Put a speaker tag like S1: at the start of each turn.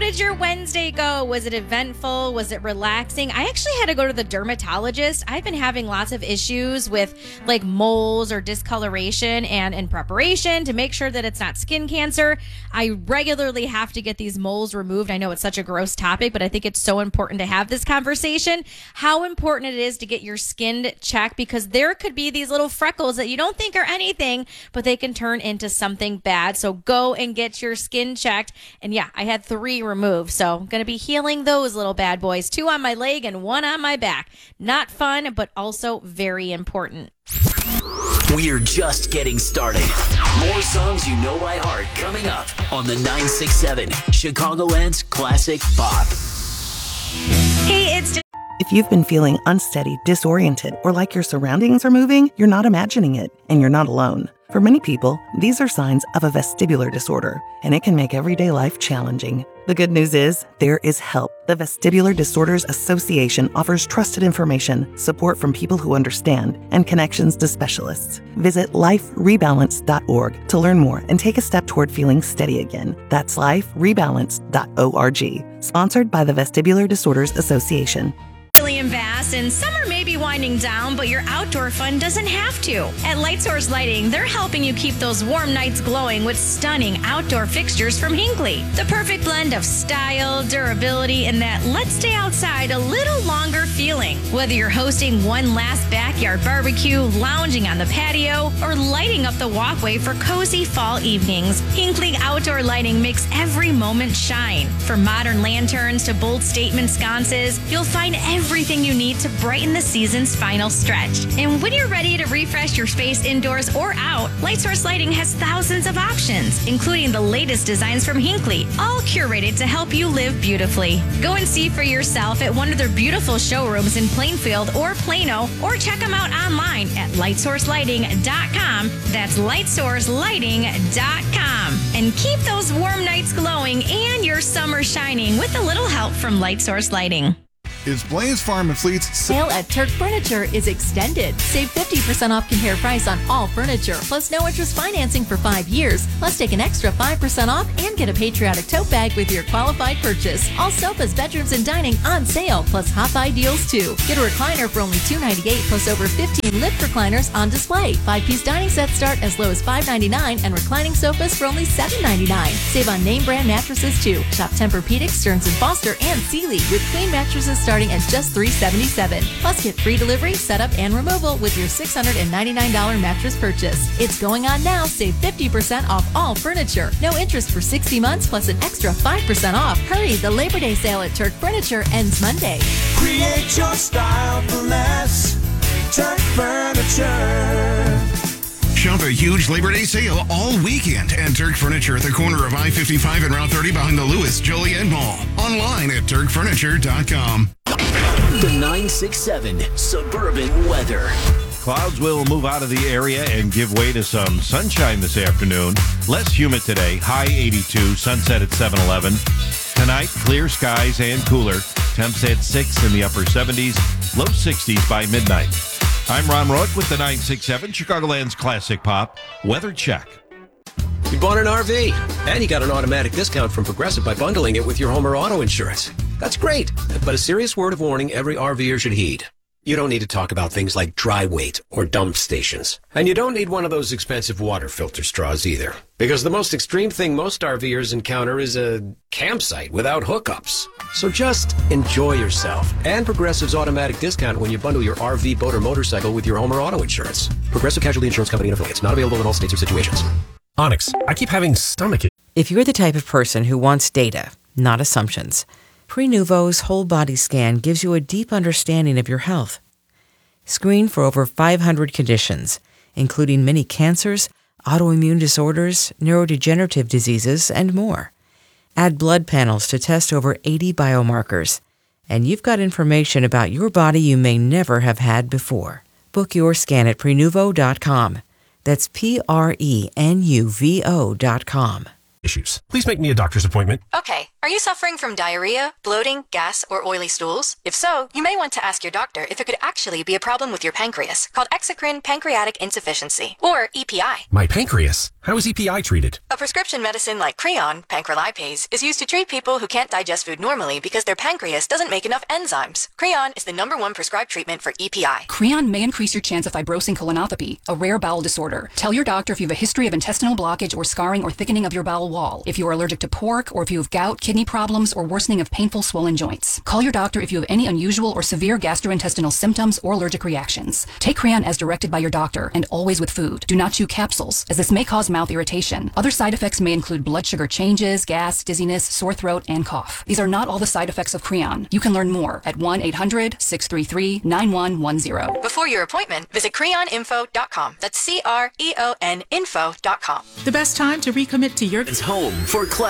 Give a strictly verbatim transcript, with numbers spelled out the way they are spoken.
S1: did your Wednesday go? Was it eventful? Was it relaxing? I actually had to go to the dermatologist. I've been having lots of issues with like moles or discoloration, and in preparation to make sure that it's not skin cancer, I regularly have to get these moles removed. I know it's such a gross topic, but I think it's so important to have this conversation. How important it is to get your skin checked, because there could be these little freckles that you don't think are anything, but they can turn into something bad. So go and get your skin checked. And yeah, I had three removed. So I'm going to be healing those little bad boys. Two on my leg and one on my back. Not fun, but also very important.
S2: We're just getting started. More songs you know by heart coming up on the nine six seven Chicagoland's Classic Pop.
S1: Hey, it's...
S3: If you've been feeling unsteady, disoriented, or like your surroundings are moving, you're not imagining it, and you're not alone. For many people, these are signs of a vestibular disorder, and it can make everyday life challenging. The good news is, there is help. The Vestibular Disorders Association offers trusted information, support from people who understand, and connections to specialists. Visit life rebalance dot org to learn more and take a step toward feeling steady again. That's life rebalance dot org. Sponsored by the Vestibular Disorders Association.
S1: William Bass, and summer may be winding down, but your outdoor fun doesn't have to. At Light Source Lighting, they're helping you keep those warm nights glowing with stunning outdoor fixtures from Hinckley. The perfect blend of style, durability, and that let's stay outside a little longer feeling. Whether you're hosting one last backyard barbecue, lounging on the patio, or lighting up the walkway for cozy fall evenings, Hinckley Outdoor Lighting makes every moment shine. From modern lanterns to bold statement sconces, you'll find every everything you need to brighten the season's final stretch. And when you're ready to refresh your space indoors or out, Light Source Lighting has thousands of options, including the latest designs from Hinckley, all curated to help you live beautifully. Go and see for yourself at one of their beautiful showrooms in Plainfield or Plano, or check them out online at light source lighting dot com. That's light source lighting dot com. And keep those warm nights glowing and your summer shining with a little help from Light Source Lighting.
S4: Is Blaine's Farm and Fleet's
S5: sale at Turk Furniture is extended. Save fifty percent off compare price on all furniture, plus no interest financing for five years. Plus take an extra five percent off and get a patriotic tote bag with your qualified purchase. All sofas, bedrooms, and dining on sale, plus hot buy deals too. Get a recliner for only two hundred ninety-eight dollars plus over fifteen lift recliners on display. Five-piece dining sets start as low as five hundred ninety-nine dollars and reclining sofas for only seven hundred ninety-nine dollars. Save on name brand mattresses too. Shop Tempur-Pedic, Stearns and Foster, and Sealy with queen mattresses starting at just three hundred seventy-seven dollars. Plus get free delivery, setup, and removal with your six hundred ninety-nine dollars mattress purchase. It's going on now. Save fifty percent off all furniture. No interest for sixty months plus an extra five percent off. Hurry, the Labor Day sale at Turk Furniture ends Monday.
S6: Create your style for less. Turk Furniture.
S4: Shop a huge Labor Day sale all weekend at Turk Furniture at the corner of I fifty-five and Route thirty behind the Louis Joliet Mall. Online at turk furniture dot com.
S2: The nine six seven Suburban Weather.
S7: Clouds will move out of the area and give way to some sunshine this afternoon. Less humid today, high eighty-two, sunset at seven eleven. Tonight, clear skies and cooler. Temps at six in the upper seventies, low sixties by midnight. I'm Ron Rook with the nine six seven Chicagoland's Classic Pop Weather Check.
S8: You bought an R V, and you got an automatic discount from Progressive by bundling it with your home or auto insurance. That's great, but a serious word of warning every RVer should heed. You don't need to talk about things like dry weight or dump stations. And you don't need one of those expensive water filter straws either. Because the most extreme thing most RVers encounter is a campsite without hookups. So just enjoy yourself. And Progressive's automatic discount when you bundle your R V, boat, or motorcycle with your home or auto insurance. Progressive Casualty Insurance Company and affiliates. Not available in all states or situations.
S9: Onyx, I keep having stomach ache.
S10: If you're the type of person who wants data, not assumptions, Prenuvo's whole body scan gives you a deep understanding of your health. Screen for over five hundred conditions, including many cancers, autoimmune disorders, neurodegenerative diseases, and more. Add blood panels to test over eighty biomarkers, and you've got information about your body you may never have had before. Book your scan at prenuvo dot com. That's P R E N U V O dot com.
S9: Issues. Please Please make me a doctor's appointment.
S11: Okay. Are you suffering from diarrhea, bloating, gas, or oily stools? If so, you may want to ask your doctor if it could actually be a problem with your pancreas, called exocrine pancreatic insufficiency, or E P I.
S9: My pancreas? How is E P I treated?
S11: A prescription medicine like Creon, pancrelipase, is used to treat people who can't digest food normally because their pancreas doesn't make enough enzymes. Creon is the number one prescribed treatment for E P I.
S12: Creon may increase your chance of fibrosing colonopathy, a rare bowel disorder. Tell your doctor if you have a history of intestinal blockage or scarring or thickening of your bowel wall, if you are allergic to pork, or if you have gout, kidney problems, or worsening of painful swollen joints. Call your doctor if you have any unusual or severe gastrointestinal symptoms or allergic reactions. Take Creon as directed by your doctor and always with food. Do not chew capsules, as this may cause mouth irritation. Other side effects may include blood sugar changes, gas, dizziness, sore throat, and cough. These are not all the side effects of Creon. You can learn more at one eight hundred, six three three, nine one one zero.
S11: Before your appointment, visit creon info dot com. That's C R E O N info dot com.
S13: The best time to recommit to your
S2: home for class.